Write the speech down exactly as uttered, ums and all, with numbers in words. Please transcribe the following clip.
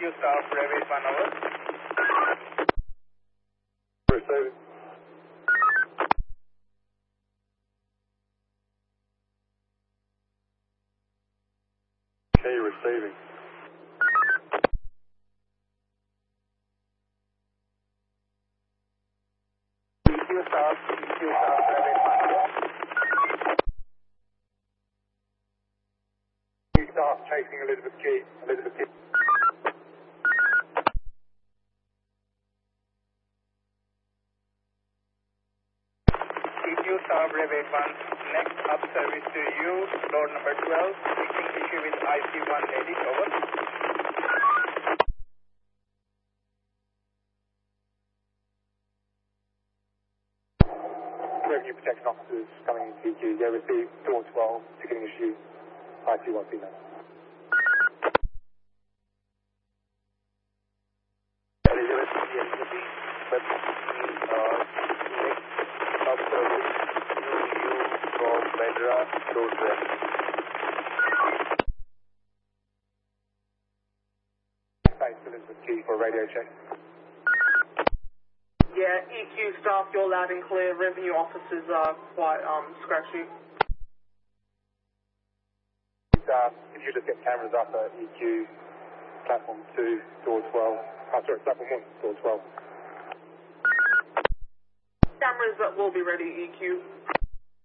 Q staff, Revit one hour. Receiving. Okay, receiving. E Q staff, E Q staff, Revit one hour. E Q staff chasing Elizabeth Key. Elizabeth Key. E Q staff, Revit one. Next up service to you, floor number twelve. Fixing issue with I C one eighty, over. Revenue protection officers coming in T Q. They received door twelve, ticketing issue, I C one female. Elizabeth, Elizabeth, but uh, next up service to you from Madras, door twelve. Thanks, Elizabeth Key for a radio check. Yeah, E Q staff, you're loud and clear. Revenue officers are quite um scratchy. Uh, if you just get cameras up at E Q, platform two, door twelve. Oh, sorry, platform one, door twelve. Cameras that will be ready, E Q.